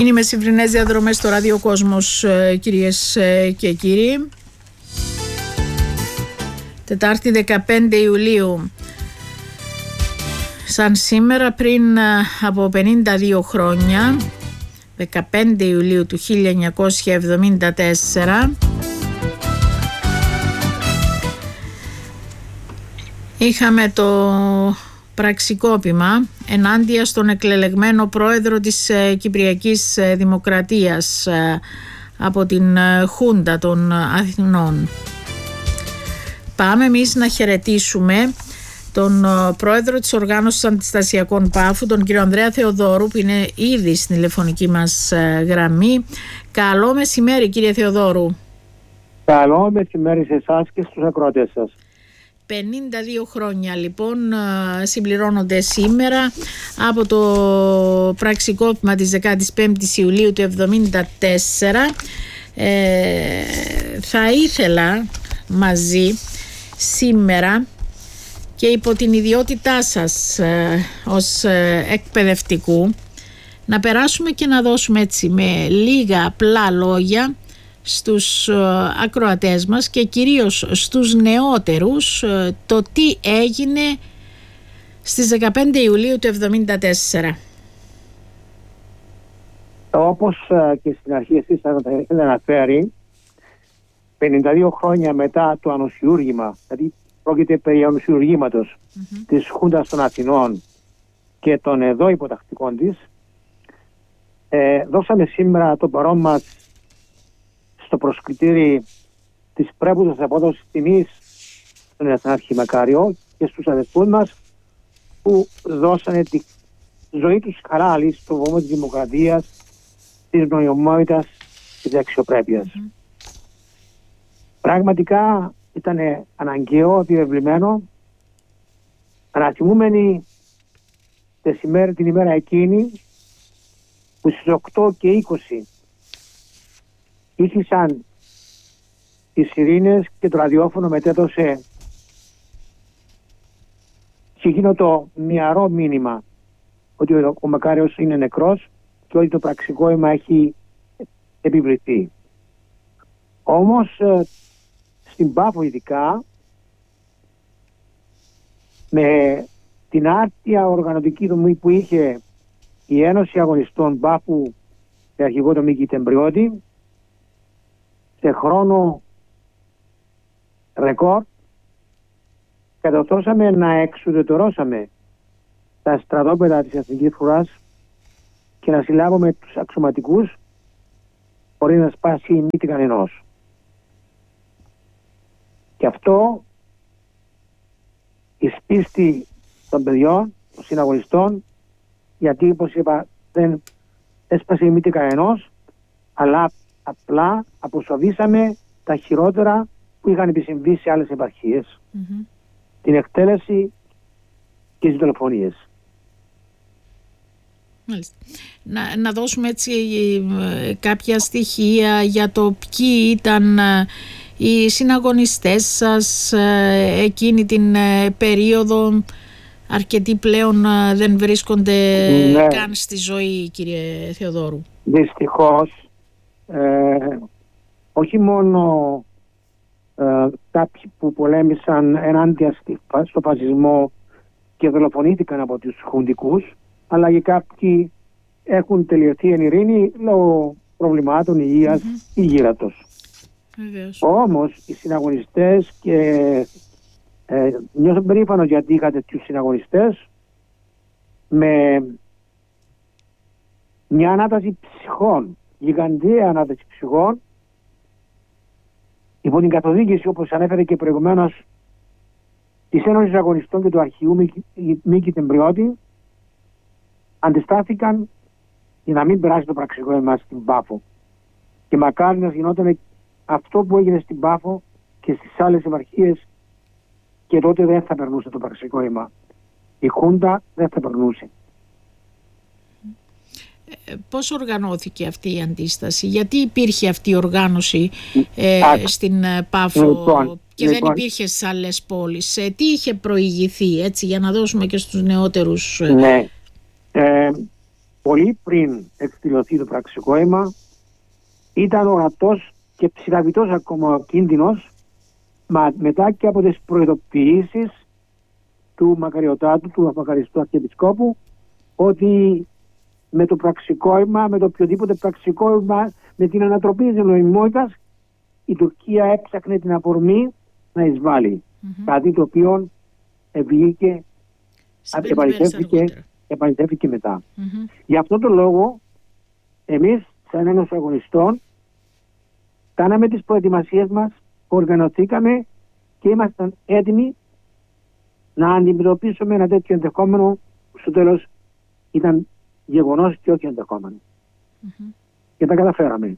Είναι οι μεσημβρινές διαδρομές στο ραδιοκόσμος, κυρίες και κύριοι. Τετάρτη 15 Ιουλίου. Σαν σήμερα πριν από 52 χρόνια, 15 Ιουλίου του 1974, είχαμε το πραξικόπημα ενάντια στον εκλελεγμένο πρόεδρο της Κυπριακής Δημοκρατίας από την Χούντα των Αθηνών. Πάμε εμείς να χαιρετήσουμε τον πρόεδρο της Οργάνωσης Αντιστασιακών Πάφου, τον κύριο Ανδρέα Θεοδόρου, που είναι ήδη στην τηλεφωνική μας γραμμή. Καλό μεσημέρι, κύριε Θεοδόρου. Καλό μεσημέρι σε εσάς και στους ακροατές σας. 52 χρόνια λοιπόν συμπληρώνονται σήμερα από το πραξικόπημα της 15ης Ιουλίου του 1974. Θα ήθελα μαζί σήμερα και υπό την ιδιότητά σας ως εκπαιδευτικού να περάσουμε και να δώσουμε έτσι με λίγα απλά λόγια στους ακροατές μας και κυρίως στους νεότερους το τι έγινε στις 15 Ιουλίου του 1974. Όπως και στην αρχή εσείς θα αναφέρει, 52 χρόνια μετά το ανοσιούργημα, δηλαδή πρόκειται περί ανοσιουργήματος της Χούντας των Αθηνών και των εδώ υποτακτικών της, δώσαμε σήμερα το παρόν μας στο προσκριτήρι της πρέπουσας απόδοσης τιμής στον Εθνάρχη Μακάριο και στους αδελφούς μας που δώσανε τη ζωή τους χαράλη στο βωμό της δημοκρατίας, της νοημότητας και της αξιοπρέπειας. Πραγματικά ήταν αναγκαίο, διευλημένο, αναθυμούμενοι την ημέρα εκείνη που στις 8 και 20 ήθισαν τις σιρήνες και το ραδιόφωνο μετέδωσε και εκείνο το μυαρό μήνυμα ότι ο Μακάριος είναι νεκρός και ότι το πραξικόπημα έχει επιβληθεί. Όμως στην Πάφο ειδικά, με την άρτια οργανωτική δομή που είχε η Ένωση Αγωνιστών Πάφου σε αρχηγό τον Μίκη Τεμπριώτη, σε χρόνο ρεκόρ κατορθώσαμε να εξουδετερώσαμε τα στρατόπεδα της Εθνικής Φρουράς και να συλλάβουμε τους αξιωματικούς χωρίς να σπάσει η μύτη κανενός. Και αυτό εις πίστη των παιδιών, των συναγωνιστών, γιατί όπως είπα δεν έσπασε η μύτη κανενός, αλλά απλά αποσοβήσαμε τα χειρότερα που είχαν επισυμβεί σε άλλες επαρχίες. Την εκτέλεση και τις δολοφονίες. Μάλιστα. Να δώσουμε έτσι κάποια στοιχεία για το ποιοι ήταν οι συναγωνιστές σας εκείνη την περίοδο. Αρκετοί πλέον δεν βρίσκονται καν στη ζωή, κύριε Θεοδόρου. Δυστυχώς όχι μόνο κάποιοι που πολέμησαν ενάντια στο φασισμό και δολοφονήθηκαν από τους χουντικούς, αλλά και κάποιοι έχουν τελειωθεί εν ειρήνη λόγω προβλημάτων υγείας ή γύρατος. Όμως οι συναγωνιστές, και νιώθω περήφανος γιατί είχα τέτοιους συναγωνιστές, με μια ανάταση ψυχών, γιγαντία ανάταση ψυχών, υπό την καθοδήγηση, όπως ανέφερε και προηγουμένως, της Ένωσης Αγωνιστών και του αρχηγού Μίκη Τεμπριώτη, αντιστάθηκαν για να μην περάσει το πραξικόπημα στην Πάφο. Και μακάρι να γινόταν αυτό που έγινε στην Πάφο και στις άλλες επαρχίες, και τότε δεν θα περνούσε το πραξικόπημα. Η Χούντα δεν θα περνούσε. Πώς οργανώθηκε αυτή η αντίσταση, γιατί υπήρχε αυτή η οργάνωση στην Πάφο και δεν υπήρχε στις άλλες πόλεις, τι είχε προηγηθεί, έτσι, για να δώσουμε και στους νεότερους. Ναι. πολύ πριν εκδηλωθεί το πραξικόπημα, ήταν ορατός και ψηλαβητός ακόμα ο κίνδυνος, μετά και από τις προειδοποιήσεις του μακαριωτάτου, του αποκαριστού Αρχιεπισκόπου, ότι με το πραξικόπημα, με το οποιοδήποτε πραξικόπημα, με την ανατροπή της νομιμότητας, η Τουρκία έψαχνε την αφορμή να εισβάλλει. Κάτι το οποίο επαληθεύτηκε μετά. Γι' αυτόν τον λόγο, εμείς, σαν Ένωση Αγωνιστών, κάναμε τις προετοιμασίες μας, οργανωθήκαμε και ήμασταν έτοιμοι να αντιμετωπίσουμε ένα τέτοιο ενδεχόμενο που στο τέλος ήταν γεγονός και όχι ενδεχόμενο. Και τα καταφέραμε.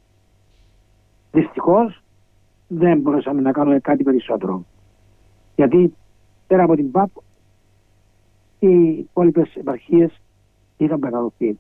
Δυστυχώς δεν μπορούσαμε να κάνουμε κάτι περισσότερο. Γιατί πέρα από την ΠΑΠ οι υπόλοιπες επαρχίες είχαν παραδοθεί.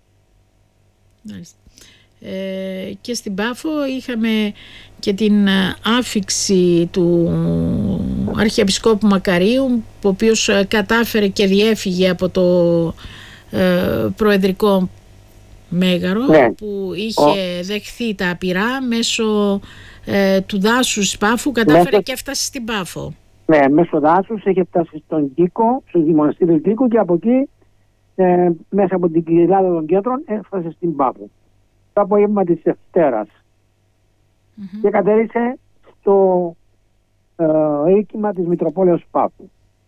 Και στην Πάφο είχαμε και την άφιξη του Αρχιεπισκόπου Μακαρίου, ο οποίος κατάφερε και διέφυγε από το προεδρικό μέγαρο, που είχε δεχθεί τα απειρά μέσω του δάσους της Πάφου, κατάφερε και έφτασε στην Πάφο. Ναι, μέσω δάσους είχε φτάσει στον Κίκο, στο μοναστήριο του Κίκου, και από εκεί μέσα από την κοιλάδα των κέντρων έφτασε στην Πάφο το απόγευμα της Δευτέρας και κατέληξε στο οίκημα της Μητροπόλεως Πάφου.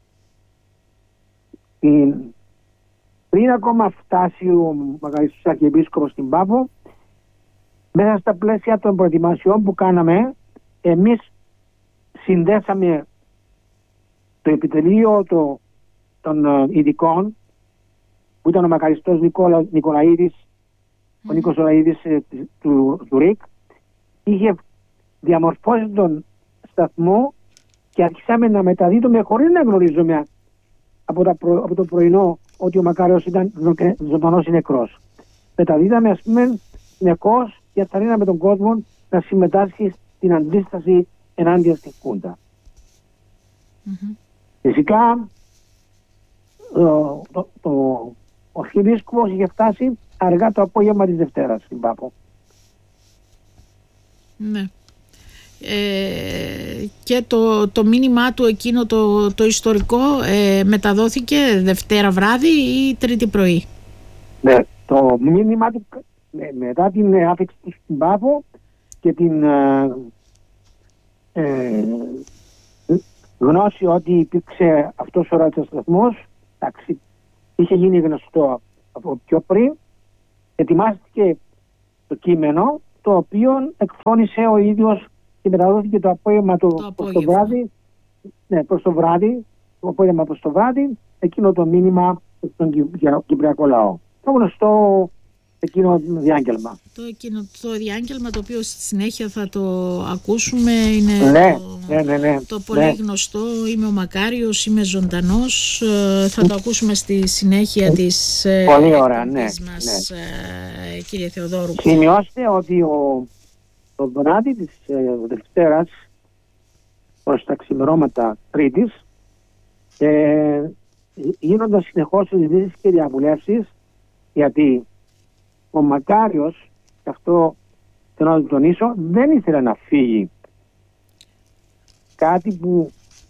Πριν ακόμα φτάσει ο Μακαριστός Αρχιεπίσκοπος στην Πάφο, μέσα στα πλαίσια των προετοιμασιών που κάναμε, εμείς συνδέσαμε το επιτελείο των ειδικών, που ήταν ο Μακαριστός Νικολαίδης, ο Νίκος Ολαίδης του ΡΙΚ, είχε διαμορφώσει τον σταθμό και αρχίσαμε να μεταδίδουμε χωρίς να γνωρίζουμε από το πρωινό ότι ο Μακάριος ήταν ζωντανός ή νεκρός. Μεταδίδαμε, ας πούμε, συνεχώς και αθαρρύναμε τον κόσμο να συμμετάσχει στην αντίσταση ενάντια στην Χούντα. Φυσικά ο Αρχιεπίσκοπος είχε φτάσει αργά το απόγευμα της Δευτέρας στην Πάφο. Ναι. Και το μήνυμά του εκείνο το ιστορικό μεταδόθηκε Δευτέρα βράδυ ή Τρίτη πρωί? Ναι, το μήνυμά του μετά την άφηξη του στην Πάφο και την γνώση ότι υπήρξε αυτός ο ραδιοσταθμός, είχε γίνει γνωστό από πιο πριν, ετοιμάστηκε το κείμενο, το οποίο εκφώνησε ο ίδιος και μεταδόθηκε το απόγευμα προς το βράδυ. Ναι, προς το βράδυ, το απόγευμα προς το βράδυ, εκείνο το μήνυμα στον κυπριακό λαό. Το γνωστό εκείνο διάγγελμα. Το διάγγελμα, το οποίο στη συνέχεια θα το ακούσουμε, είναι το πολύ γνωστό. Είμαι ο Μακάριος, είμαι ζωντανός. Θα το ακούσουμε στη συνέχεια της μας, κύριε Θεοδόρου. Σημειώστε ότι το βράδυ της Δευτέρας προς τα ξημερώματα Τρίτης γίνονταν συνεχώς συζητήσεις και διαβουλεύσεις, γιατί ο Μακάριος, και αυτό θέλω να το τονίσω, δεν ήθελε να φύγει. Κάτι που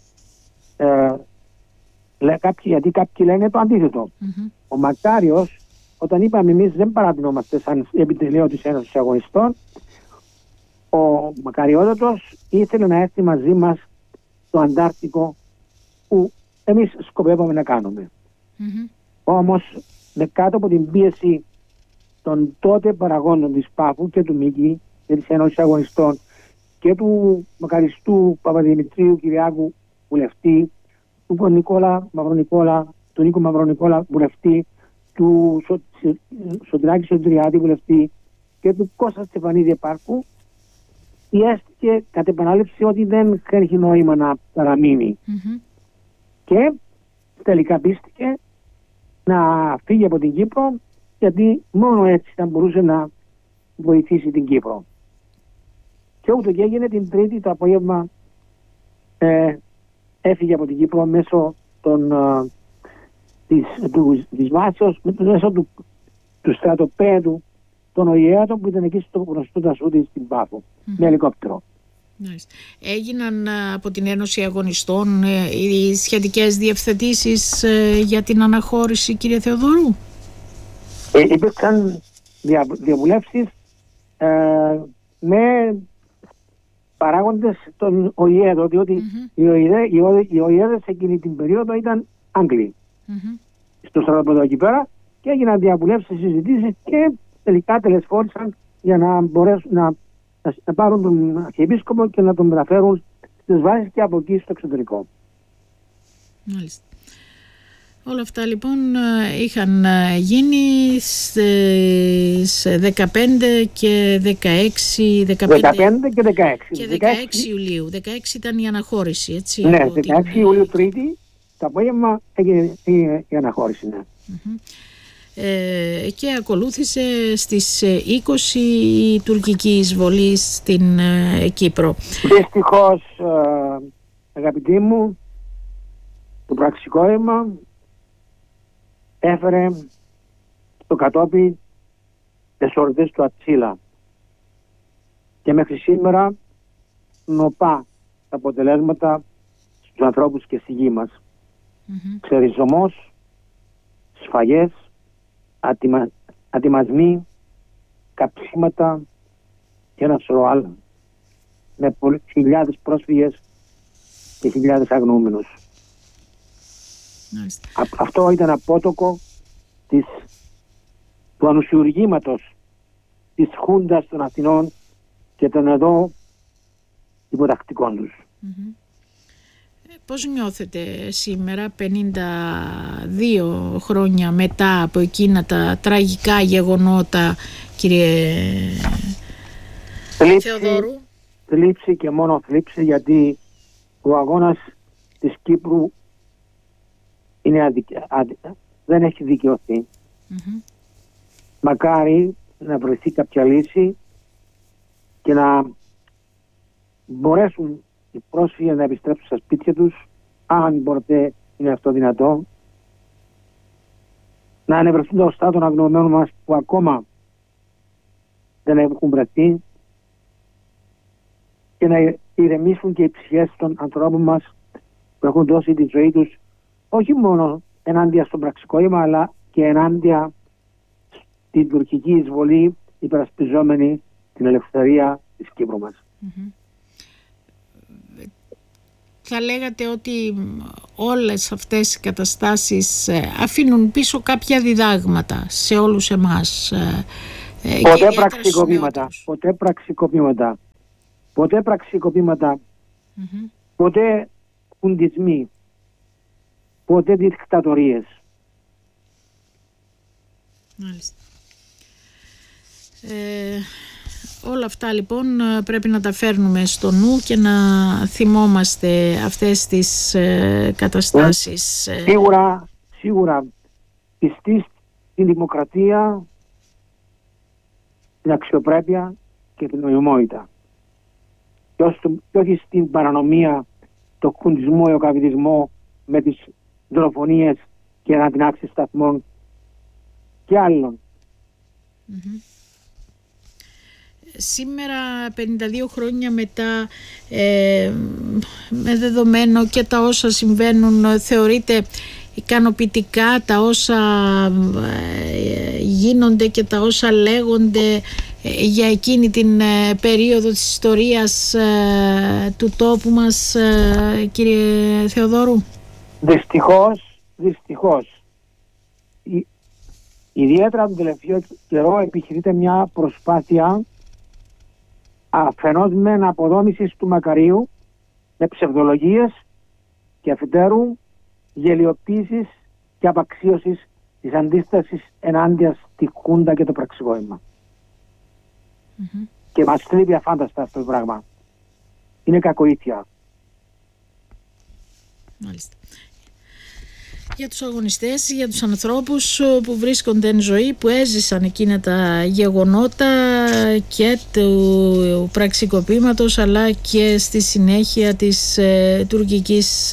γιατί κάποιοι λένε το αντίθετο. Ο Μακάριος, όταν είπαμε εμείς δεν παρατηνόμαστε σαν επιτελείο της Ένωσης Αγωνιστών, ο Μακαριότατος ήθελε να έρθει μαζί μας στο Αντάρτικο, που εμείς σκοπεύαμε να κάνουμε. Όμως, με κάτω από την πίεση των τότε παραγόντων της Πάφου και του Μίκη και της Ένωσης Αγωνιστών και του Μακαριστού Παπαδημητρίου Κυριάκου βουλευτή, του Νίκου Μαυρονικόλα βουλευτή, του Σωτηράκη Σωτηριάδη βουλευτή και του Κώστα Στεφανίδη Επάρχου, πιέστηκε κατ' επανάληψη ότι δεν έχει νόημα να παραμείνει. Και τελικά πίστηκε να φύγει από την Κύπρο, γιατί μόνο έτσι θα μπορούσε να βοηθήσει την Κύπρο. Και ούτω και έγινε. Την Τρίτη το απόγευμα έφυγε από την Κύπρο μέσω της βάσεως, μέσω του στρατοπέδου των ΟΗΕΑΤων που ήταν εκεί στο γνωστό Τασούδι στην Πάφο, με ελικόπτερο. Έγιναν από την Ένωση Αγωνιστών οι σχετικές διευθετήσεις για την αναχώρηση, κύριε Θεοδωρού? Υπήρξαν διαβουλεύσεις με παράγοντες των ΟΗΕ, διότι οι ΟΗΕ σε εκείνη την περίοδο ήταν Άγγλοι στο στρατόπεδο εκεί πέρα, και έγιναν διαβουλεύσεις, συζητήσεις και τελικά τελεσφόρησαν για να μπορέσουν να πάρουν τον Αρχιεπίσκοπο και να τον μεταφέρουν στις βάσεις και από εκεί στο εξωτερικό. Μάλιστα. Όλα αυτά λοιπόν είχαν γίνει στις 15 και 16 και 16 Ιουλίου. 16 ήταν η αναχώρηση, έτσι? Ναι, 16 Ιουλίου Τρίτη το απόγευμα έγινε η αναχώρηση, ναι. Και ακολούθησε στις 20 η τουρκική εισβολή στην Κύπρο. Δυστυχώς, αγαπητοί μου, το πραξικόπημα έφερε στο κατόπι τις ορδές του Ατσίλα και μέχρι σήμερα νοπά τα αποτελέσματα στους ανθρώπους και στη γη μας. Ξεριζωμός, σφαγές, ατιμασμοί, καψίματα και ένα σωρό άλλα, με χιλιάδες πρόσφυγες και χιλιάδες αγνοούμενους. Αυτό ήταν απότοκο του ανουσιουργήματος της Χούντας των Αθηνών και των εδώ υποτακτικών τους. Πώς νιώθετε σήμερα, 52 χρόνια μετά από εκείνα τα τραγικά γεγονότα, κύριε Θεοδόρου? Θλίψη και μόνο θλίψη, γιατί ο αγώνας της Κύπρου δεν έχει δικαιωθεί. Μακάρι να βρεθεί κάποια λύση και να μπορέσουν οι πρόσφυγες να επιστρέψουν στα σπίτια τους, αν μπορείτε, είναι αυτό δυνατό, να ανεβρεθούν τα οστά των αγνοωμένων μας που ακόμα δεν έχουν βρεθεί, και να ηρεμήσουν και οι ψυχές των ανθρώπων μας που έχουν δώσει τη ζωή τους όχι μόνο ενάντια στο πραξικόπημα, αλλά και ενάντια στην τουρκική εισβολή, υπερασπιζόμενη την ελευθερία της Κύπρου μας. Θα λέγατε ότι όλες αυτές οι καταστάσεις αφήνουν πίσω κάποια διδάγματα σε όλους εμάς? Ποτέ πραξικοπήματα, ποτέ χουντισμοί, ποτέ δικτατορίες. Μάλιστα. Όλα αυτά λοιπόν πρέπει να τα φέρνουμε στο νου και να θυμόμαστε αυτές τις καταστάσεις. Σίγουρα πιστή στην δημοκρατία, την αξιοπρέπεια και την νοημότητα. Και όχι στην παρανομία, το χουντισμό, ο καπιτισμό με τις δολοφονίες και ανατινάξεις σταθμών και άλλων. Σήμερα, 52 χρόνια μετά, με δεδομένο και τα όσα συμβαίνουν, θεωρείτε ικανοποιητικά τα όσα γίνονται και τα όσα λέγονται για εκείνη την περίοδο της ιστορίας του τόπου μας, κύριε Θεοδόρου? Δυστυχώς. Ιδιαίτερα τον τελευταίο καιρό επιχειρείται μια προσπάθεια αφενός μεν αποδόμησης του Μακαρίου με ψευδολογίες και αφετέρου γελιοποίησης και απαξίωσης της αντίστασης ενάντια στη Χούντα και το πραξικόπημα. Και μας θλίβει αφάνταστα αυτό το πράγμα. Είναι κακοήθεια. Μάλιστα. Για τους αγωνιστές, για τους ανθρώπους που βρίσκονται εν ζωή, που έζησαν εκείνα τα γεγονότα και του πραξικοπήματος, αλλά και στη συνέχεια της τουρκικής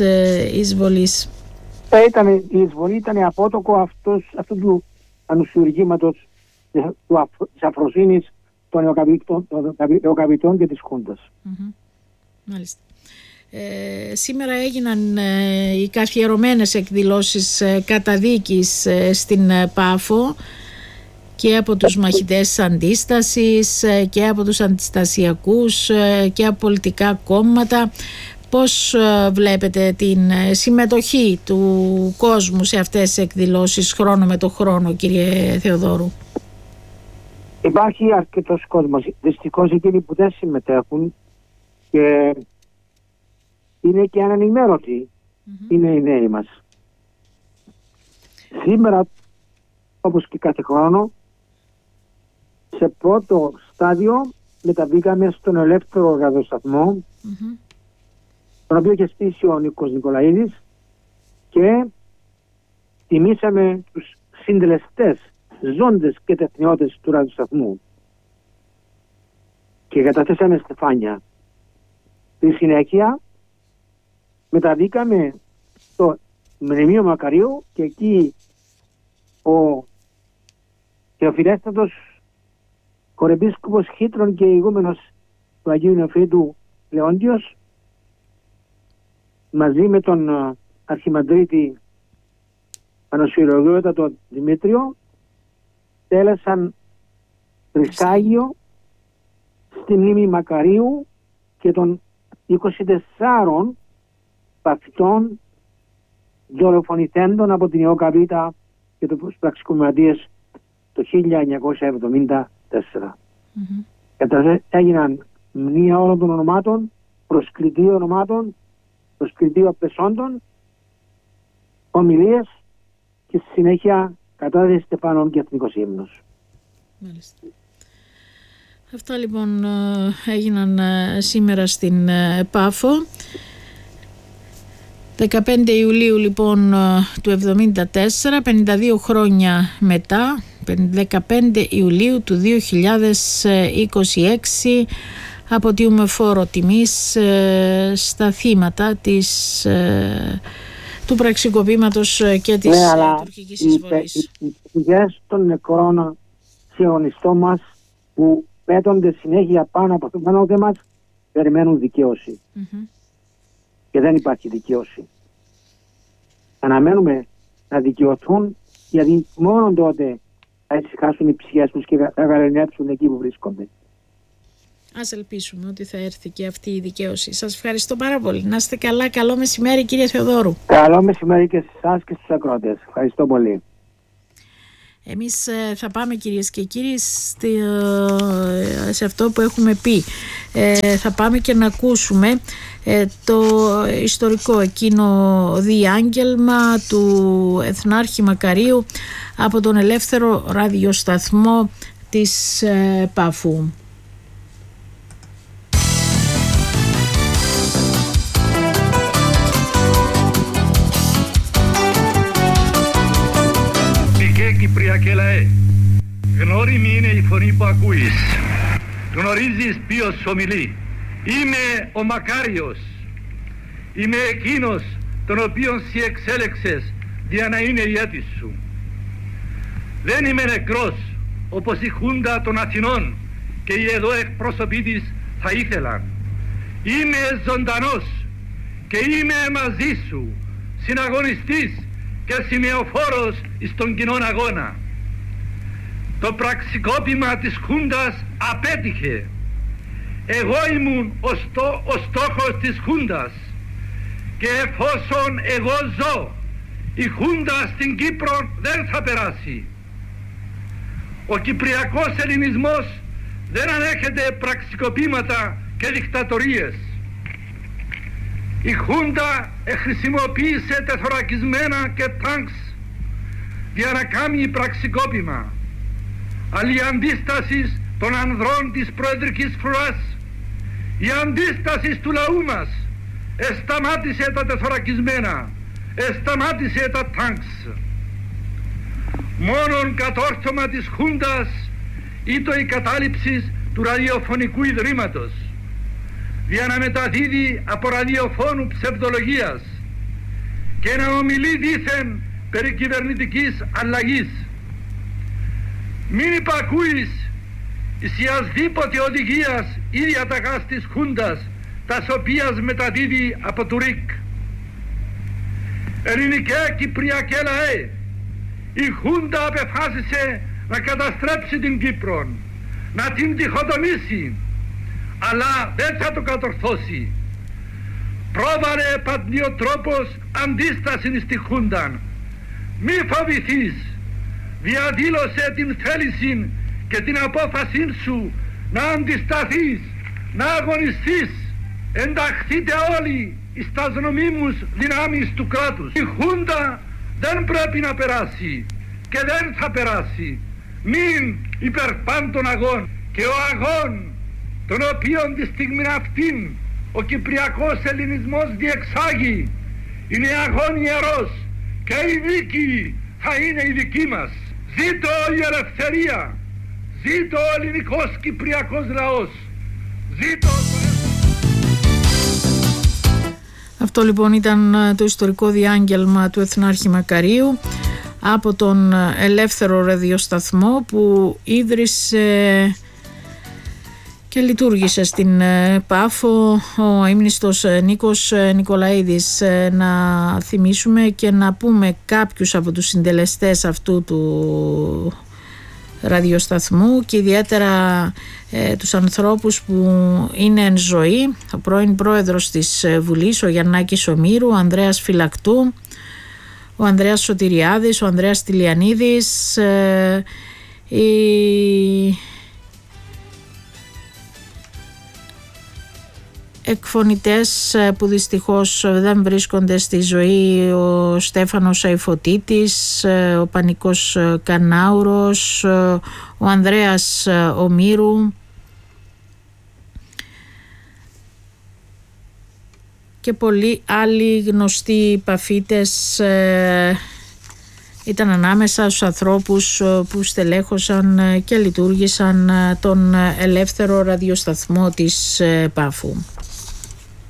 εισβολής. Η εισβολή ήταν απότοκο αυτού του ανουσιουργήματος της αφροσύνης των εωκαπητών και της Χούντας. Μάλιστα. Σήμερα έγιναν οι καθιερωμένες εκδηλώσεις καταδίκης στην Πάφο και από τους μαχητές αντίστασης και από τους αντιστασιακούς και από πολιτικά κόμματα. Πώς βλέπετε την συμμετοχή του κόσμου σε αυτές τις εκδηλώσεις χρόνο με το χρόνο, κύριε Θεοδόρου? Υπάρχει αρκετός κόσμος. Δυστυχώς εκείνοι που δεν συμμετέχουν και είναι και ανενημέρωτοι είναι οι νέοι μας. Σήμερα, όπως και κάθε χρόνο, σε πρώτο στάδιο μεταβήκαμε στον ελεύθερο ραδιοσταθμό, τον οποίο είχε στήσει ο Νίκος Νικολαίδης, και τιμήσαμε τους συντελεστές, ζώντες και τεχνιώτες του ραδιοσταθμού και καταθέσαμε στεφάνια. Στη συνέχεια μεταβήκαμε στο Μνημείο Μακαρίου και εκεί ο Θεοφιλέστατος Χορεπίσκοπος Χήτρων και ηγούμενος του Αγίου Νεοφύτου Λεόντιος μαζί με τον Αρχιμανδρίτη Ανοσιολογιότατο Δημήτριο τέλεσαν τρισάγιο στη μνήμη Μακαρίου και των 24 παθητών δολοφονηθέντων από την ΕΟΚΑΒΙΤΑ και τους πραξικοπηματίες το 1974. Έγιναν μνήμα όλων των ονομάτων, προσκλητήριο ονομάτων, προσκλητήριο απεσόντων, ομιλίες και στη συνέχεια κατάδυση στεφάνων και εθνικός ύμνος. Μάλιστα. Αυτά λοιπόν έγιναν σήμερα στην Πάφο. 15 Ιουλίου λοιπόν του 1974, 52 χρόνια μετά, 15 Ιουλίου του 2026, αποτείουμε φόρο τιμής στα θύματα του πραξικοπήματος και της τουρκικής εισβολής. Οι πηγές των νεκρών σιωνιστών μας που πέτονται συνέχεια πάνω από μας περιμένουν δικαίωση. Και δεν υπάρχει δικαίωση. Αναμένουμε να δικαιωθούν, γιατί μόνο τότε θα ησυχάσουν οι ψυχές τους και θα γαλενέψουν εκεί που βρίσκονται. Ας ελπίσουμε ότι θα έρθει και αυτή η δικαίωση. Σας ευχαριστώ πάρα πολύ. Να είστε καλά. Καλό μεσημέρι, κύριε Θεοδόρου. Καλό μεσημέρι και σε εσάς και στους ακροατές. Ευχαριστώ πολύ. Εμείς θα πάμε, κυρίες και κύριοι, σε αυτό που έχουμε πει. Θα πάμε και να ακούσουμε το ιστορικό εκείνο διάγγελμα του Εθνάρχη Μακαρίου από τον ελεύθερο ραδιοσταθμό της Πάφου. Κυπριακέ λαέ, γνώριμη είναι η φωνή που ακούεις. Γνωρίζεις ποιος ομιλεί. Είμαι ο Μακάριος. Είμαι εκείνος τον οποίον σοι εξέλεξες για να είναι ηγέτης σου. Δεν είμαι νεκρός όπως η Χούντα των Αθηνών και οι εδώ εκπρόσωποι της θα ήθελαν. Είμαι ζωντανός και είμαι μαζί σου, συναγωνιστής και σημεοφόρος στον κοινόν αγώνα. Το πραξικόπημα της Χούντας απέτυχε. Εγώ ήμουν ο στόχος της Χούντας και εφόσον εγώ ζω, η Χούντα στην Κύπρο δεν θα περάσει. Ο κυπριακός ελληνισμός δεν ανέχεται πραξικοπήματα και δικτατορίες. Η Χούντα χρησιμοποίησε τεθωρακισμένα και τάγκς για να κάνει πραξικόπημα. Αλλά η αντίσταση των ανδρών της προεδρικής φρουράς, η αντίσταση του λαού μας εσταμάτησε τα τεθωρακισμένα, εσταμάτησε τα τάγκς. Μόνον κατόρθωμα της Χούντας ήταν η κατάληψη του ραδιοφωνικού ιδρύματος για να μεταδίδει από ραδιοφώνου ψευδολογίας και να ομιλεί δήθεν περί κυβερνητικής αλλαγής. Μην υπακούεις εις ιασδήποτε οδηγίας ή διαταγάς της Χούντας, τας οποίας μεταδίδει από του ΡΙΚ. Ελληνικέ Κυπριακέ λαέ, η Χούντα απεφάσισε να καταστρέψει την Κύπρο, να την διχοτομήσει, αλλά δεν θα το κατορθώσει. Πρόβαλε παντιοτρόπος αντίσταση στη Χούντα. Μη φοβηθείς, διαδήλωσε την θέληση και την απόφαση σου να αντισταθείς, να αγωνιστείς. Ενταχθείτε όλοι στα νομίμους δυνάμεις του κράτους. Η Χούντα δεν πρέπει να περάσει και δεν θα περάσει. Μην υπερπάν τον αγών, και ο αγών τον οποίον τη στιγμή αυτήν ο Κυπριακός Ελληνισμός διεξάγει είναι αγών ιερός, και η δίκη θα είναι η δική μας. Ζήτω η ελευθερία, ζήτω ο ελληνικός Κυπριακός λαός, ζήτω. Αυτό λοιπόν ήταν το ιστορικό διάγγελμα του Εθνάρχη Μακαρίου από τον ελεύθερο ραδιοσταθμό που ίδρυσε και λειτουργήσε στην Πάφο ο αείμνηστος Νίκος Νικολαίδης. Να θυμίσουμε και να πούμε κάποιους από τους συντελεστές αυτού του ραδιοσταθμού και ιδιαίτερα τους ανθρώπους που είναι εν ζωή. Ο πρώην πρόεδρος της Βουλής, ο Γιαννάκης Ομήρου, ο Ανδρέας Φυλακτού, ο Ανδρέας Σωτηριάδης, ο Ανδρέας Τηλιανίδης, οι εκφωνητές που δυστυχώς δεν βρίσκονται στη ζωή, ο Στέφανος Αϊφωτίτης, ο Πανικός Κανάουρος, ο Ανδρέας Ομήρου και πολλοί άλλοι γνωστοί παφίτες ήταν ανάμεσα στους ανθρώπους που στελέχωσαν και λειτουργήσαν τον ελεύθερο ραδιοσταθμό της Πάφου.